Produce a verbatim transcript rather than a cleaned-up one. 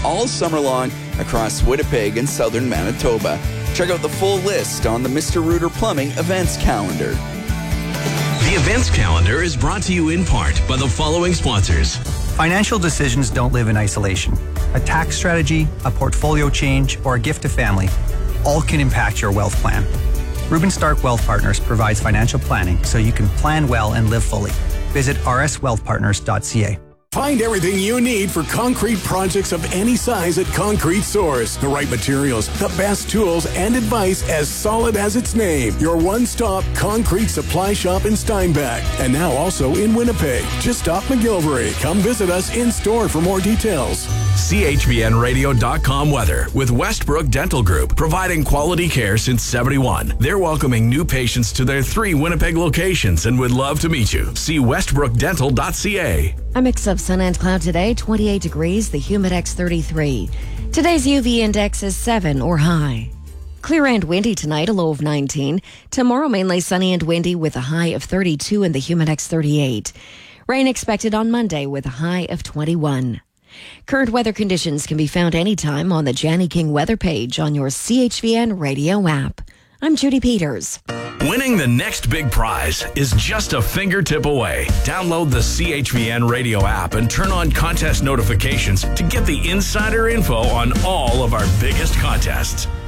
all summer long across Winnipeg and southern Manitoba. Check out the full list on the Mister Rooter Plumbing events calendar. The events calendar is brought to you in part by the following sponsors. Financial decisions don't live in isolation. A tax strategy, a portfolio change, or a gift to family all can impact your wealth plan. Reuben Stark Wealth Partners provides financial planning so you can plan well and live fully. Visit r s wealth partners dot c a. Find everything you need for concrete projects of any size at Concrete Source. The right materials, the best tools, and advice as solid as its name. Your one-stop concrete supply shop in Steinbach. And now also in Winnipeg. Just off McGilvery. Come visit us in-store for more details. C H V N radio dot com weather with Westbrook Dental Group, providing quality care since seventy-one. They're welcoming new patients to their three Winnipeg locations and would love to meet you. See westbrook dental dot c a. A mix of sun and cloud today, twenty-eight degrees, the Humidex thirty-three. Today's U V index is seven or high. Clear and windy tonight, a low of nineteen. Tomorrow, mainly sunny and windy with a high of thirty-two and the Humidex thirty-eight. Rain expected on Monday with a high of twenty-one. Current weather conditions can be found anytime on the Janny King weather page on your C H V N radio app. I'm Judy Peters. Winning the next big prize is just a fingertip away. Download the C H V N radio app and turn on contest notifications to get the insider info on all of our biggest contests.